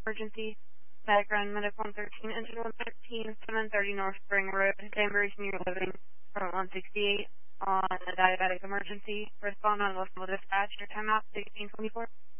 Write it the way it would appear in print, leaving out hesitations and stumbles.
emergency. Background medical 113, engine 113, 730 North Spring Road, Danbury Senior Living, from 168 on a diabetic emergency. Respond on local dispatch. Your timeout 1624.